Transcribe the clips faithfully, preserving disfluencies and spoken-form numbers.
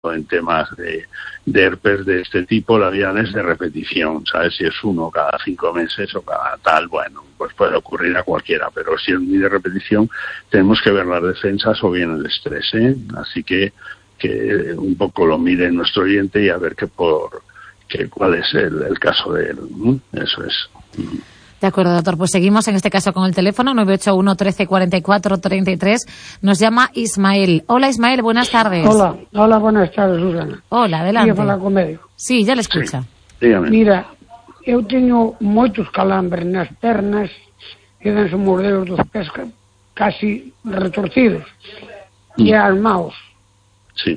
en temas de, de herpes de este tipo, la diana es de repetición, ¿sabes? Si es uno cada cinco meses o cada tal, bueno, pues puede ocurrir a cualquiera, pero si es muy de repetición, tenemos que ver las defensas o bien el estrés, ¿eh? Así que que un poco lo mire nuestro oyente y a ver qué por qué cuál es el, el caso de él, ¿no? Eso es. De acuerdo, doctor. Pues seguimos en este caso con el teléfono nueve ocho uno, trece, cuarenta y cuatro, treinta y tres. Nos llama Ismael. Hola, Ismael, buenas tardes. Hola, hola, buenas tardes, Susana. Hola, adelante. Quería falar con médico. Sí, ya le escucha. Sí, dígame. Mira, eu teño moitos calambres nas pernas, quedanse os dedos dos pés casi retorcidos, mm. e as maus. Sí.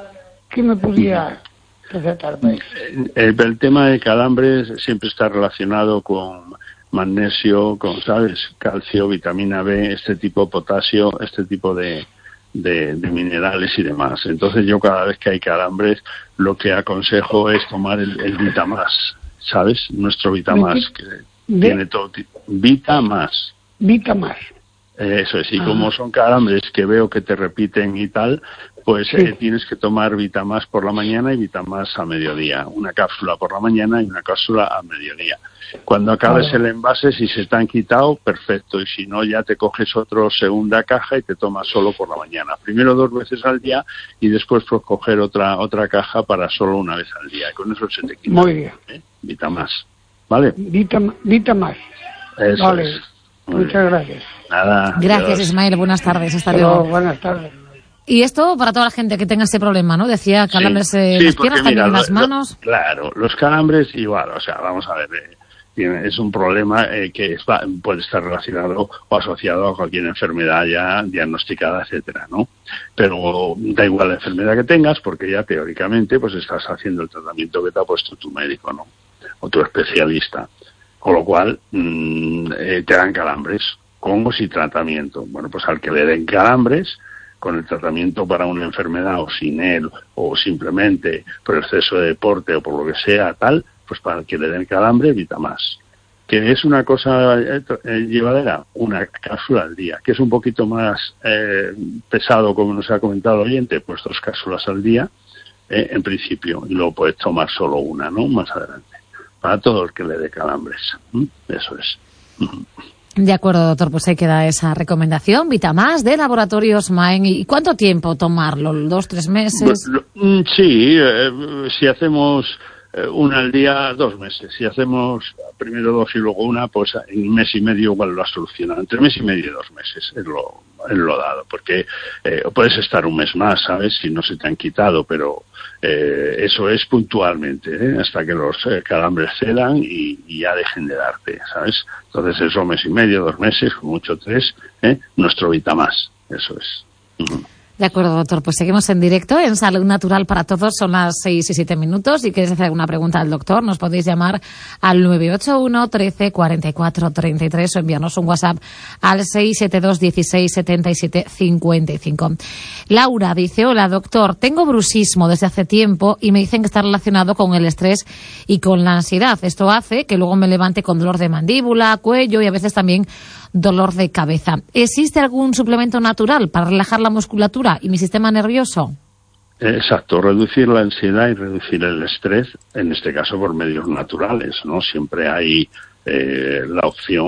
Que me podía recetar para eso? El, el tema de calambres siempre está relacionado con magnesio, con, ¿sabes? Calcio, vitamina B, este tipo, potasio, este tipo de, de, de minerales y demás. Entonces yo cada vez que hay calambres lo que aconsejo es tomar el, el Vitamás, ¿sabes? Nuestro Vitamás, que ¿De? tiene todo tipo. Vitamás. Vitamás. Eso es, y ah. como son calambres que veo que te repiten y tal, pues sí. eh, tienes que tomar Vitamás por la mañana y Vitamás a mediodía. Una cápsula por la mañana y una cápsula a mediodía. Cuando acabes ah. el envase, si se te han quitado, perfecto. Y si no, ya te coges otra segunda caja y te tomas solo por la mañana. Primero dos veces al día y después pues coger otra otra caja para solo una vez al día. Y con eso se te quita. Muy bien. ¿eh? Vitamás. ¿Vale? Vitam Vitamás. Eso vale. es. Muy Muchas bien. gracias. Nada. Gracias, Dios. Ismael. Buenas tardes. Hasta Pero, luego. buenas tardes. Y esto para toda la gente que tenga ese problema, ¿no? Decía calambres sí, en sí, las piernas, porque, también mira, en las lo, manos. Lo, claro, los calambres igual, o sea, vamos a ver, eh, tiene, es un problema eh, que está, puede estar relacionado o asociado a cualquier enfermedad ya diagnosticada, etcétera, ¿no? Pero da igual la enfermedad que tengas, porque ya teóricamente pues estás haciendo el tratamiento que te ha puesto tu médico, ¿no? O tu especialista. Con lo cual, mmm, eh, te dan calambres, con o sin tratamiento. Bueno, pues al que le den calambres, con el tratamiento para una enfermedad o sin él, o simplemente por exceso de deporte o por lo que sea, tal, pues para el que le den calambre, Vitamás. Que es una cosa eh, llevadera, una cápsula al día. Que es un poquito más eh, pesado, como nos ha comentado el oyente, pues dos cápsulas al día, eh, en principio, y luego puedes tomar solo una, ¿no? Más adelante. Para todo el que le dé calambres. ¿Mm? Eso es. Mm. De acuerdo, doctor, pues ahí queda esa recomendación, Vitamás de Laboratorios Maen. ¿Y cuánto tiempo tomarlo? ¿Dos, tres meses? Sí, eh, si hacemos eh, una al día, dos meses. Si hacemos primero dos y luego una, pues en un mes y medio igual lo has solucionado. Entre mes y medio y dos meses es lo, es lo dado, porque eh, puedes estar un mes más, ¿sabes? Si no se te han quitado, pero eh, eso es puntualmente, ¿eh? Hasta que los eh, calambres cedan y, y ya dejen de darte, ¿sabes? Entonces eso, mes y medio, dos meses, con mucho tres, ¿eh? Nuestro Vitamás, eso es. Uh-huh. De acuerdo, doctor. Pues seguimos en directo en Salud Natural para Todos. Son las seis y siete minutos. Si queréis hacer alguna pregunta al doctor, nos podéis llamar al nueve ocho uno, trece, cuarenta y cuatro, treinta y tres o enviarnos un WhatsApp al seis siete dos, dieciséis, setenta y siete, cincuenta y cinco. Laura dice, hola, doctor, tengo bruxismo desde hace tiempo y me dicen que está relacionado con el estrés y con la ansiedad. Esto hace que luego me levante con dolor de mandíbula, cuello y a veces también dolor de cabeza. ¿Existe algún suplemento natural para relajar la musculatura y mi sistema nervioso? Exacto, reducir la ansiedad y reducir el estrés, en este caso por medios naturales, ¿no? Siempre hay eh, la opción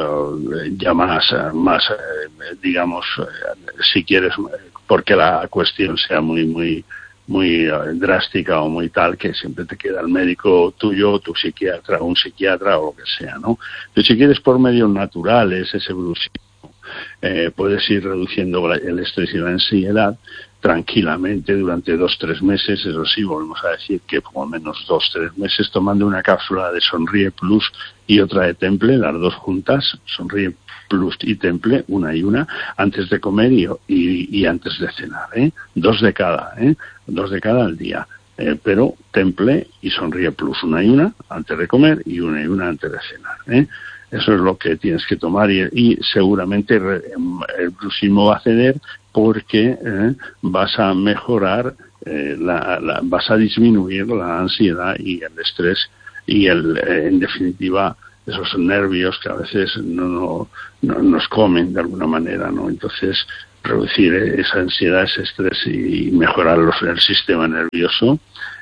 eh, ya más, más eh, digamos, eh, si quieres, porque la cuestión sea muy, muy muy uh, drástica o muy tal, que siempre te queda el médico tuyo, tu psiquiatra, un psiquiatra o lo que sea, ¿no? Pero si quieres por medios naturales, ese bruxismo, eh, puedes ir reduciendo el estrés y la ansiedad tranquilamente durante dos, tres meses. Eso sí, volvemos a decir que por lo menos dos, tres meses tomando una cápsula de Sonríe Plus y otra de Temple, las dos juntas, Sonríe Plus y Temple, una y una, antes de comer y, y, y antes de cenar, ¿eh? Dos de cada, ¿eh? Dos de cada al día. Eh, pero Temple y Sonríe Plus, una y una antes de comer y una y una antes de cenar, ¿eh? Eso es lo que tienes que tomar y, y seguramente el bruxismo va a ceder porque eh, vas a mejorar, eh, la, la, vas a disminuir la ansiedad y el estrés y el, eh, en definitiva, esos nervios que a veces no, no, no nos comen de alguna manera, ¿no? Entonces, reducir esa ansiedad, ese estrés y mejorar los, el sistema nervioso,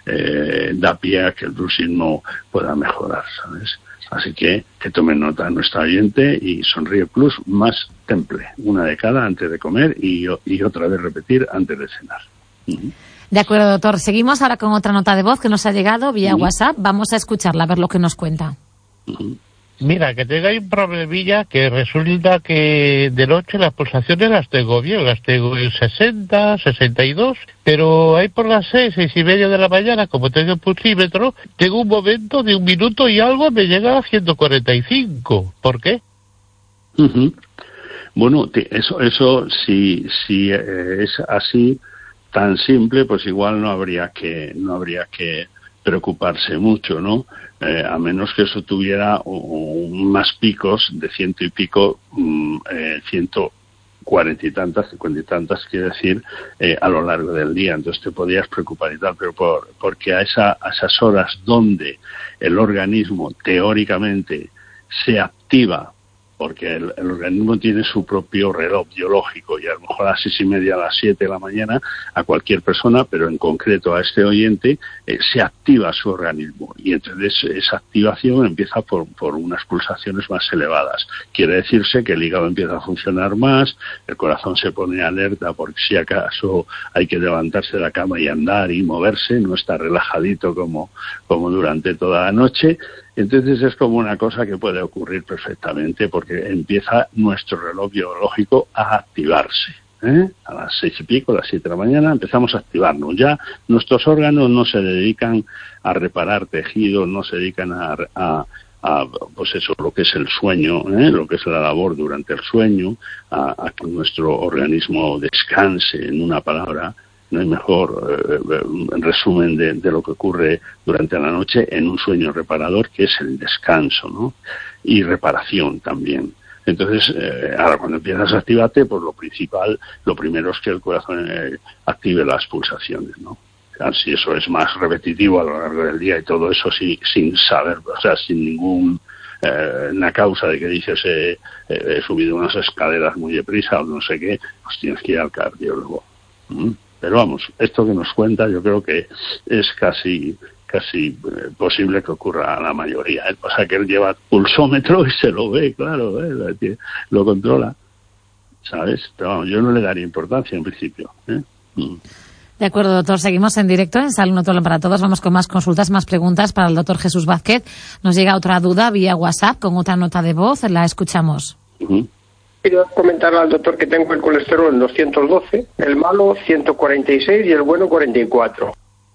eh, da pie a que el bruxismo pueda mejorar, ¿sabes? Así que que tomen nota a nuestra oyente y Sonríe Plus más Temple, una de cada antes de comer y, y otra vez repetir antes de cenar. Uh-huh. De acuerdo, doctor. Seguimos ahora con otra nota de voz que nos ha llegado vía uh-huh. WhatsApp. Vamos a escucharla, a ver lo que nos cuenta. Uh-huh. Mira, que tengo ahí un problemilla que resulta que de noche las pulsaciones las tengo bien, las tengo en sesenta, sesenta y dos, pero ahí por las seis, seis y media de la mañana, como tengo el pulsímetro, tengo un momento de un minuto y algo me llega a ciento cuarenta y cinco. ¿Por qué? Uh-huh. Bueno, eso, eso si, si eh, es así, tan simple, pues igual no habría que, no habría que preocuparse mucho, ¿no? Eh, a menos que eso tuviera un, más picos de ciento y pico, um, eh, ciento cuarenta y tantas, cincuenta y tantas, quiere decir, eh, a lo largo del día. Entonces te podrías preocupar y tal, pero por, porque a, esa, a esas horas donde el organismo teóricamente se activa, porque el, el organismo tiene su propio reloj biológico y a lo mejor a las seis y media, a las siete de la mañana, a cualquier persona, pero en concreto a este oyente, eh, se activa su organismo y entonces esa activación empieza por, por unas pulsaciones más elevadas. Quiere decirse que el hígado empieza a funcionar más, el corazón se pone alerta porque si acaso hay que levantarse de la cama y andar y moverse, no está relajadito como, como durante toda la noche. Entonces es como una cosa que puede ocurrir perfectamente porque empieza nuestro reloj biológico a activarse. ¿eh? A las seis y pico, a las siete de la mañana empezamos a activarnos. Ya nuestros órganos no se dedican a reparar tejidos, no se dedican a, a, a pues eso, lo que es el sueño, ¿eh? lo que es la labor durante el sueño, a, a que nuestro organismo descanse, en una palabra. No hay mejor eh, resumen de, de lo que ocurre durante la noche en un sueño reparador, que es el descanso, ¿no? Y reparación también. Entonces, eh, ahora cuando empiezas a activarte, pues lo principal, lo primero es que el corazón eh, active las pulsaciones, ¿no? Claro, si eso es más repetitivo a lo largo del día y todo eso sí, sin saber, o sea, sin ningún eh, una causa de que dices eh, eh, he subido unas escaleras muy deprisa o no sé qué, pues tienes que ir al cardiólogo. ¿Mm? Pero vamos, esto que nos cuenta yo creo que es casi casi eh, posible que ocurra a la mayoría. ¿eh? O sea, que él lleva pulsómetro y se lo ve, claro, ¿eh? lo controla, ¿sabes? Pero vamos, yo no le daría importancia en principio. ¿eh? Mm. De acuerdo, doctor. Seguimos en directo en Salud Natural para Todos. Vamos con más consultas, más preguntas para el doctor Jesús Vázquez. Nos llega otra duda vía WhatsApp con otra nota de voz. La escuchamos. Uh-huh. Quiero comentar al doctor que tengo el colesterol en doscientos doce, el malo ciento cuarenta y seis y el bueno cuarenta y cuatro.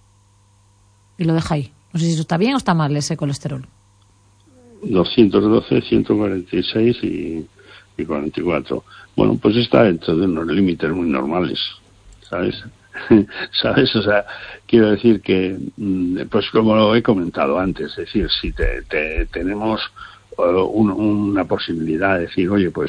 Y lo deja ahí. No sé si eso está bien o está mal, ese colesterol. doscientos doce, ciento cuarenta y seis y, y cuarenta y cuatro. Bueno, pues está dentro de unos límites muy normales, ¿sabes? ¿Sabes? O sea, quiero decir que, pues como lo he comentado antes, es decir, si te, te tenemos uh, un, una posibilidad de decir, oye, pues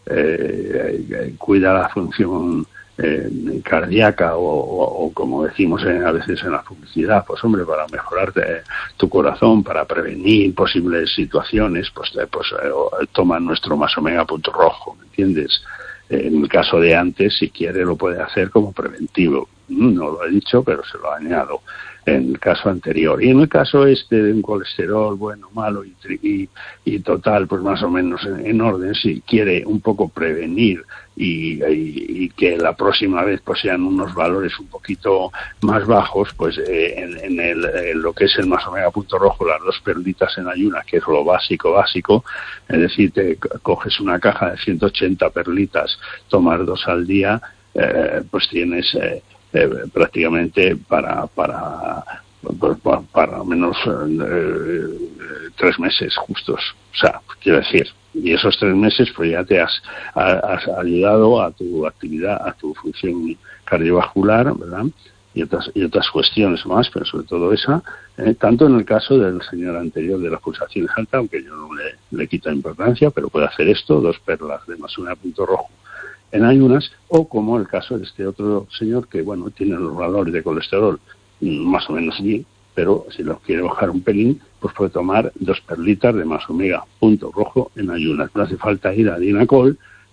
Eh, cuida la función eh, cardíaca o, o, o como decimos en, a veces en la publicidad, pues hombre, para mejorar eh, tu corazón, para prevenir posibles situaciones, pues, eh, pues eh, toma nuestro más omega punto rojo, ¿me entiendes? Eh, en el caso de antes, si quiere, lo puede hacer como preventivo. No lo he dicho, pero se lo añado. En el caso anterior. Y en el caso este de un colesterol bueno, malo y, y, y total, pues más o menos en, en orden, si quiere un poco prevenir y, y, y que la próxima vez pues sean unos valores un poquito más bajos, pues eh, en, en, el, en lo que es el más omega punto rojo, las dos perlitas en ayuna, que es lo básico, básico, es decir, te coges una caja de ciento ochenta perlitas, tomas dos al día, eh, pues tienes... Eh, Eh, prácticamente para para para, para menos eh, tres meses justos, o sea, quiero decir, y esos tres meses pues ya te has, has ayudado a tu actividad, a tu función cardiovascular, ¿verdad? Y otras y otras cuestiones más, pero sobre todo esa, eh, tanto en el caso del señor anterior de las pulsaciones altas, aunque yo no le, le quito importancia, pero puede hacer esto, dos perlas de más omega punto rojo en ayunas, o como el caso de este otro señor que, bueno, tiene los valores de colesterol más o menos bien, pero si los quiere bajar un pelín, pues puede tomar dos perlitas de más omega punto rojo en ayunas. No hace falta ir a Dinacol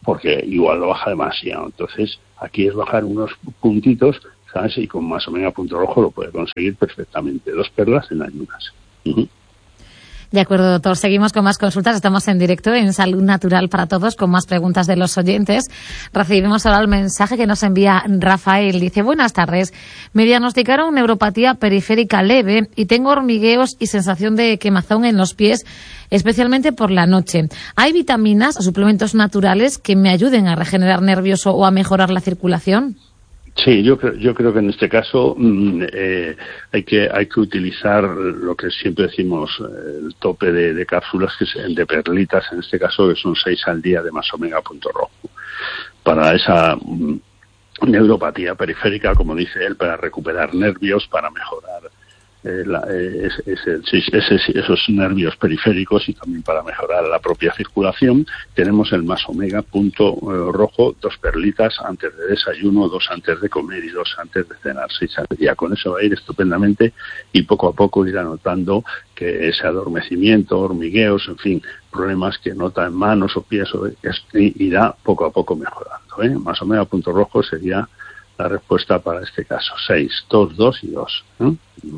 porque igual lo baja demasiado. Entonces, aquí es bajar unos puntitos, ¿sabes? Y con más omega punto rojo lo puede conseguir perfectamente. Dos perlas en ayunas. Uh-huh. De acuerdo, doctor. Seguimos con más consultas. Estamos en directo en Salud Natural para Todos con más preguntas de los oyentes. Recibimos ahora el mensaje que nos envía Rafael. Dice, buenas tardes. Me diagnosticaron neuropatía periférica leve y tengo hormigueos y sensación de quemazón en los pies, especialmente por la noche. ¿Hay vitaminas o suplementos naturales que me ayuden a regenerar nervios o a mejorar la circulación? Sí, yo creo, yo creo que en este caso mmm, eh, hay que hay que utilizar lo que siempre decimos, eh, el tope de, de cápsulas, que es de perlitas, en este caso, que son seis al día de más omega punto rojo. Para esa mmm, neuropatía periférica, como dice él, para recuperar nervios, para mejorar eh, la, eh, ese, ese, ese, esos nervios periféricos y también para mejorar la propia circulación, tenemos el más omega punto rojo, dos perlitas antes de desayuno, dos antes de comer y dos antes de cenar, seis al día. Con eso va a ir estupendamente y poco a poco irá notando que ese adormecimiento, hormigueos, en fin, problemas que nota en manos o pies o, irá poco a poco mejorando, ¿eh? Más omega punto rojo sería la respuesta para este caso. seis, dos, dos y dos. ¿eh?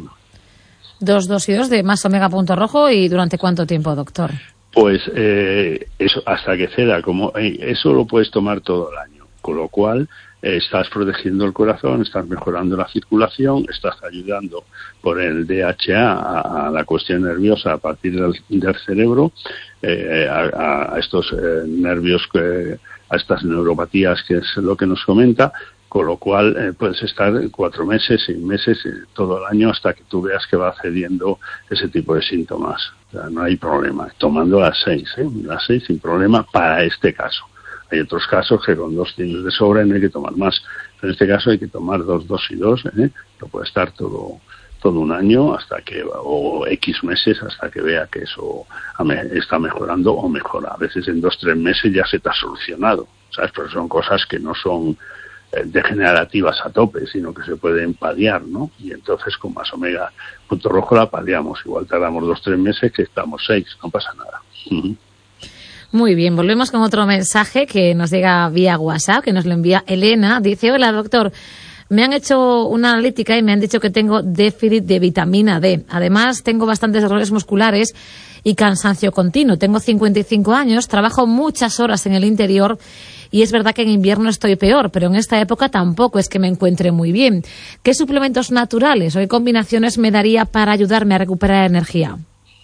Dos, dos y dos de más omega punto rojo. ¿Y durante cuánto tiempo, doctor? Pues eh, eso hasta que ceda. Como eh, eso lo puedes tomar todo el año, con lo cual eh, estás protegiendo el corazón, estás mejorando la circulación, estás ayudando por el D H A a, a la cuestión nerviosa a partir del, del cerebro, eh, a, a estos eh, nervios, que, a estas neuropatías, que es lo que nos comenta. Con lo cual eh, puedes estar cuatro meses, seis meses, eh, todo el año hasta que tú veas que va cediendo ese tipo de síntomas. O sea, no hay problema. Tomando las seis, ¿eh? Las seis sin problema para este caso. Hay otros casos que con dos tienes de sobra y no hay que tomar más. Pero en este caso hay que tomar dos, dos y dos. ¿eh? Lo puede estar todo todo un año hasta que o X meses hasta que vea que eso está mejorando o mejora. A veces en dos, tres meses ya se te ha solucionado, ¿sabes? Pero son cosas que no son degenerativas a tope, sino que se pueden paliar, ¿no? Y entonces con más omega punto rojo la paliamos. Igual tardamos dos, tres meses que estamos seis, no pasa nada. Uh-huh. Muy bien, volvemos con otro mensaje que nos llega vía WhatsApp, que nos lo envía Elena. Dice, hola doctor, me han hecho una analítica y me han dicho que tengo déficit de vitamina D. Además, tengo bastantes dolores musculares y cansancio continuo. Tengo cincuenta y cinco años, trabajo muchas horas en el interior y es verdad que en invierno estoy peor, pero en esta época tampoco es que me encuentre muy bien. ¿Qué suplementos naturales o qué combinaciones me daría para ayudarme a recuperar energía?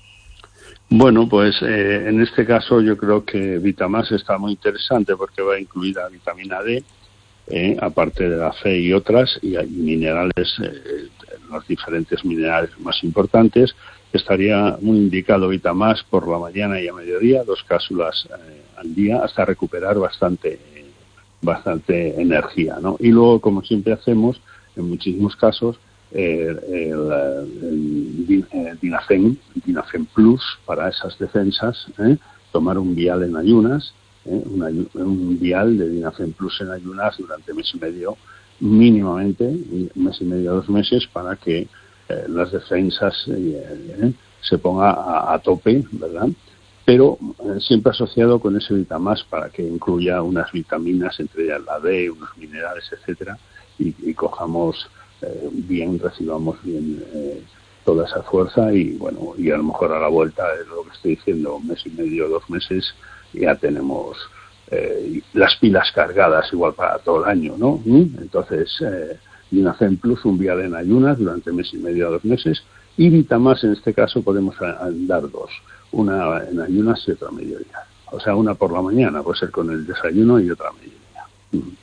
Bueno, pues eh, en este caso yo creo que Vitamás está muy interesante porque va a incluir la vitamina D, eh, aparte de la C y otras, y hay minerales, eh, los diferentes minerales más importantes. Estaría muy indicado Vitamás por la mañana y a mediodía, dos cápsulas eh, al día, hasta recuperar bastante bastante energía, ¿no? Y luego, como siempre hacemos, en muchísimos casos, eh, el, el, el Dinafem, Dinafem Plus para esas defensas, ¿eh? Tomar un vial en ayunas, ¿eh? Una, un vial de Dinafem Plus en ayunas durante mes y medio, mínimamente, mes y medio, dos meses, para que eh, las defensas eh, se ponga a, a tope, ¿verdad? Pero eh, siempre asociado con ese Vitamás para que incluya unas vitaminas, entre ellas la D, unos minerales, etcétera, y, y cojamos eh, bien, recibamos bien eh, toda esa fuerza y bueno, y a lo mejor a la vuelta de lo que estoy diciendo, un mes y medio, dos meses, ya tenemos eh, las pilas cargadas igual para todo el año, ¿no? Entonces, eh, Dinafem Plus, un vial en ayunas durante mes y medio a dos meses, y Vitamás en este caso podemos dar dos. Una en ayunas y otra a mediodía. O sea, una por la mañana, puede ser con el desayuno y otra a mediodía.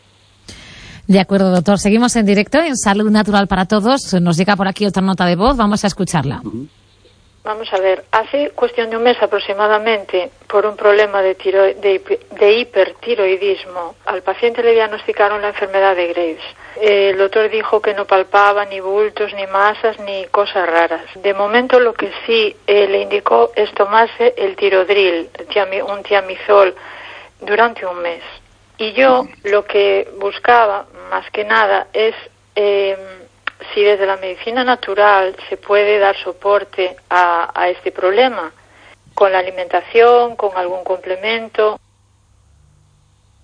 De acuerdo, doctor. Seguimos en directo en Salud Natural para Todos. Nos llega por aquí otra nota de voz. Vamos a escucharla. Uh-huh. Vamos a ver. Hace cuestión de un mes aproximadamente, por un problema de, tiro, de, de hipertiroidismo, al paciente le diagnosticaron la enfermedad de Graves. Eh, el doctor dijo que no palpaba ni bultos, ni masas, ni cosas raras. De momento lo que sí eh, le indicó es tomarse el tirodril, un tiamizol, durante un mes. Y yo lo que buscaba, más que nada, es eh, si desde la medicina natural se puede dar soporte a, a este problema, con la alimentación, con algún complemento.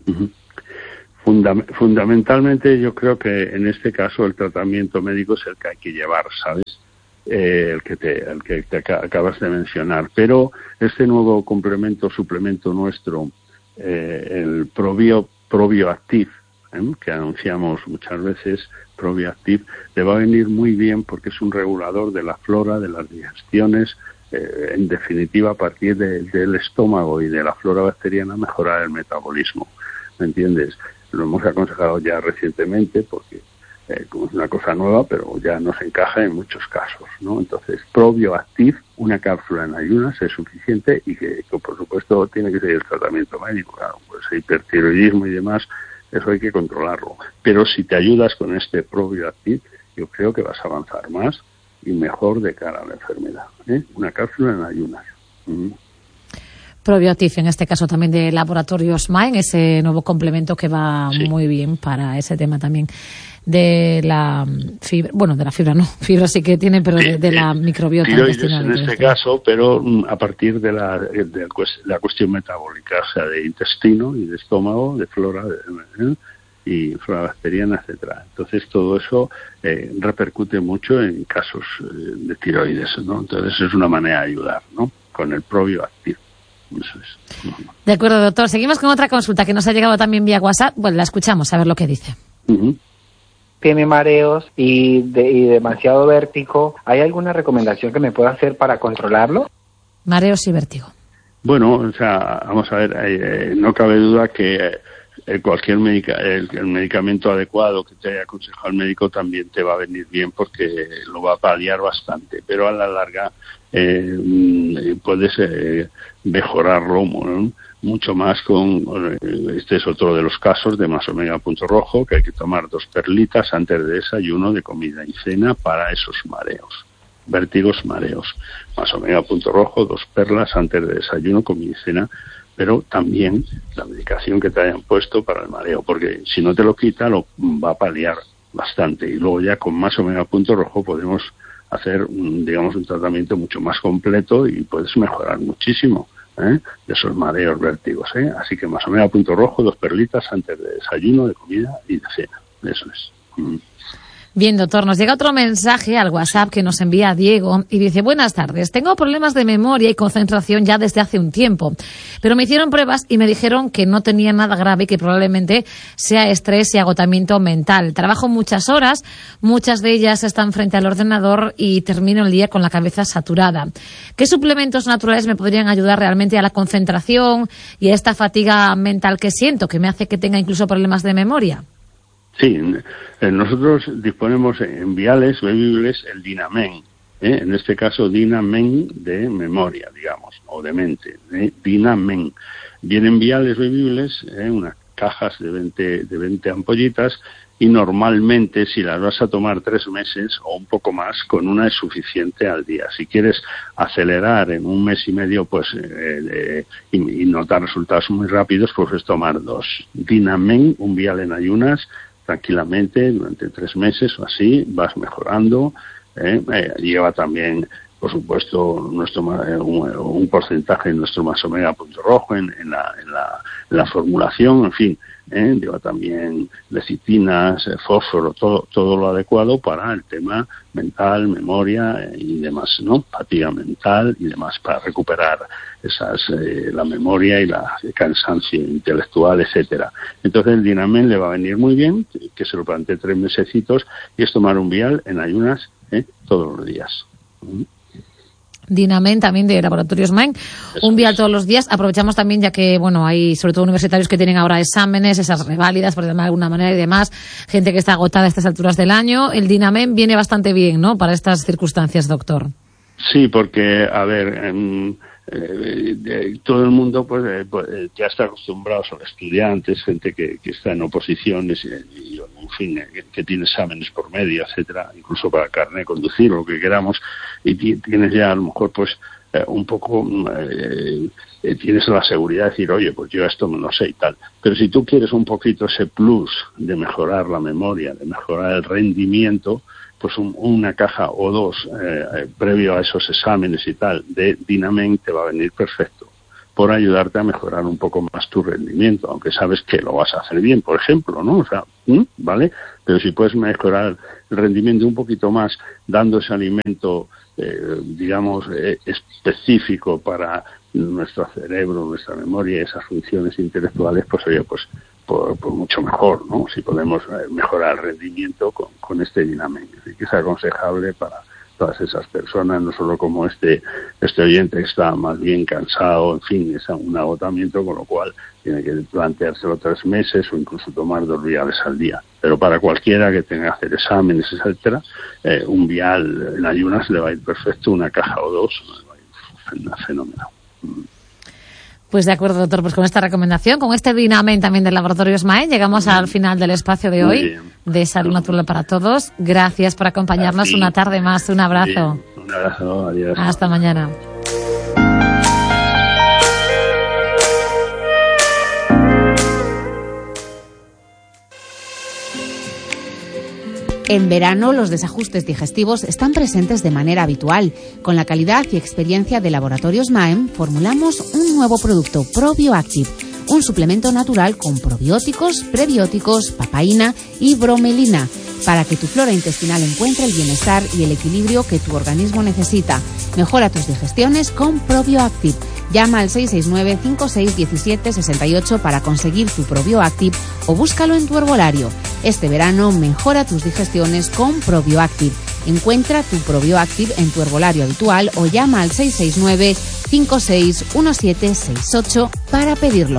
Uh-huh. Fundam- fundamentalmente yo creo que en este caso el tratamiento médico es el que hay que llevar, ¿sabes? Eh, el que te, el que te ac- acabas de mencionar. Pero este nuevo complemento, suplemento nuestro, eh, el Probio, ProbioActive, ¿eh? que anunciamos muchas veces, ProbioActive, le va a venir muy bien porque es un regulador de la flora, de las digestiones, eh, en definitiva a partir de, del estómago y de la flora bacteriana mejorar el metabolismo, ¿me entiendes? Lo hemos aconsejado ya recientemente porque eh, como es una cosa nueva, pero ya nos encaja en muchos casos, ¿no? Entonces, ProbioActive, una cápsula en ayunas es suficiente y que, que por supuesto tiene que ser el tratamiento médico, claro, pues hipertiroidismo y demás, eso hay que controlarlo. Pero si te ayudas con este ProbioActive, yo creo que vas a avanzar más y mejor de cara a la enfermedad, ¿eh? Una cápsula en ayunas. Mm. ProbioActive, en este caso también de Laboratorios Main, ese nuevo complemento que va sí. muy bien para ese tema también de la fibra, bueno, de la fibra no, fibra sí que tiene, pero de, de la microbiota intestinal. En este caso, pero a partir de la, de la cuestión metabólica, o sea, de intestino y de estómago, de flora de, y flora bacteriana, etcétera. Entonces todo eso eh, repercute mucho en casos eh, de tiroides, ¿no? Entonces es una manera de ayudar, ¿no? Con el ProbioActive. Eso es. De acuerdo, doctor. Seguimos con otra consulta que nos ha llegado también vía WhatsApp. Bueno, la escuchamos, a ver lo que dice. Uh-huh. Tiene mareos y, de, y demasiado vértigo. ¿Hay alguna recomendación que me pueda hacer para controlarlo? Mareos y vértigo. Bueno, o sea, vamos a ver, eh, no cabe duda que eh, cualquier medica, el, el medicamento adecuado que te haya aconsejado el médico también te va a venir bien porque lo va a paliar bastante, pero a la larga eh, puedes eh, mejorarlo, ¿no? Mucho más con, este es otro de los casos de más omega punto rojo, que hay que tomar dos perlitas antes de desayuno, de comida y cena para esos mareos, vértigos, mareos. Más omega punto rojo, dos perlas antes de desayuno, comida y cena, pero también la medicación que te hayan puesto para el mareo, porque si no te lo quita, lo va a paliar bastante. Y luego ya con más omega punto rojo podemos hacer, un, digamos, un tratamiento mucho más completo y puedes mejorar muchísimo. ¿Eh? De esos mareos, vértigos, ¿eh? Así que más omega punto rojo, dos perlitas antes de desayuno, de comida y de cena. Eso es. Mm. Bien, doctor, nos llega otro mensaje al WhatsApp que nos envía Diego y dice: buenas tardes, tengo problemas de memoria y concentración ya desde hace un tiempo, pero me hicieron pruebas y me dijeron que no tenía nada grave y que probablemente sea estrés y agotamiento mental. Trabajo muchas horas, muchas de ellas están frente al ordenador y termino el día con la cabeza saturada. ¿Qué suplementos naturales me podrían ayudar realmente a la concentración y a esta fatiga mental que siento, que me hace que tenga incluso problemas de memoria? Sí, nosotros disponemos en viales bebibles el Dinamen, ¿eh? En este caso Dinamen de memoria, digamos, o de mente, ¿eh? Dinamen. Vienen viales bebibles, ¿eh? Unas cajas de veinte, de veinte ampollitas, y normalmente si las vas a tomar tres meses o un poco más, con una es suficiente al día. Si quieres acelerar en un mes y medio pues eh, eh, y, y notar resultados muy rápidos, pues es tomar dos. Dinamen, un vial en ayunas, tranquilamente durante tres meses o así vas mejorando. ¿eh? Eh, lleva también, por supuesto, nuestro eh, un, un porcentaje de nuestro más omega punto rojo en, en, la, en, la, en la formulación, en fin. ¿eh? Lleva también lecitinas, eh, fósforo, todo todo lo adecuado para el tema mental, memoria eh, y demás, ¿no? Fatiga mental y demás, para recuperar esas eh, la memoria y la el cansancio intelectual, etcétera. Entonces el Dinamen le va a venir muy bien, que, que se lo plantee tres mesecitos, y es tomar un vial en ayunas ¿eh? todos los días. ¿Mm? Dinamen también de Laboratorios Main, un vial todos los días. Aprovechamos también, ya que bueno, hay sobre todo universitarios que tienen ahora exámenes, esas reválidas, por llamar de alguna manera, y demás, gente que está agotada a estas alturas del año. El Dinamen viene bastante bien, ¿no?, para estas circunstancias, doctor. Sí, porque, a ver, eh, eh, todo el mundo pues, eh, pues ya está acostumbrado, son estudiantes, gente que, que está en oposiciones y, y en fin, que, que tiene exámenes por medio, etcétera, incluso para carnet de conducir o lo que queramos, y t- tienes ya a lo mejor pues eh, un poco eh, eh, tienes la seguridad de decir, oye, pues yo esto me lo sé y tal. Pero si tú quieres un poquito ese plus de mejorar la memoria, de mejorar el rendimiento, pues un, una caja o dos eh, previo a esos exámenes y tal de Dinamen te va a venir perfecto, por ayudarte a mejorar un poco más tu rendimiento, aunque sabes que lo vas a hacer bien, por ejemplo, ¿no? O sea, ¿vale? Pero si puedes mejorar el rendimiento un poquito más dando ese alimento, eh, digamos, eh, específico para nuestro cerebro, nuestra memoria y esas funciones intelectuales, pues oye, pues por, por mucho mejor, ¿no? Si podemos mejorar el rendimiento con, con este Dinamen. Así que es aconsejable para todas esas personas, no solo como este este oyente que está más bien cansado, en fin, es un agotamiento, con lo cual tiene que planteárselo tres meses o incluso tomar dos viales al día. Pero para cualquiera que tenga que hacer exámenes, etcétera, eh, un vial en ayunas le va a ir perfecto, una caja o dos, le va a ir fenomenal. Pues de acuerdo, doctor, pues con esta recomendación, con este Dinamen también del laboratorio SMAE, llegamos al final del espacio de hoy de Salud Natural para Todos. Gracias por acompañarnos una tarde más. Un abrazo. Sí, un abrazo, adiós. Hasta mañana. En verano, los desajustes digestivos están presentes de manera habitual. Con la calidad y experiencia de Laboratorios Maem, formulamos un nuevo producto, ProbioActive, un suplemento natural con probióticos, prebióticos, papaína y bromelina, para que tu flora intestinal encuentre el bienestar y el equilibrio que tu organismo necesita. Mejora tus digestiones con ProbioActive. Llama al seis seis nueve, cinco seis uno siete, seis ocho para conseguir tu ProbioActive o búscalo en tu herbolario. Este verano mejora tus digestiones con ProbioActive. Encuentra tu ProbioActive en tu herbolario habitual o llama al seis seis nueve, cinco seis uno siete, seis ocho para pedirlo.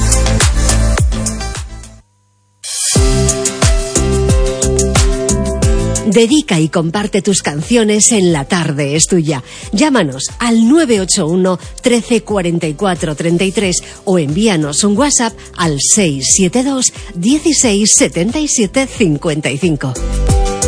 Dedica y comparte tus canciones en La Tarde es Tuya. Llámanos al nueve ocho uno, trece, cuarenta y cuatro, treinta y tres o envíanos un WhatsApp al seis siete dos, dieciséis, setenta y siete, cincuenta y cinco.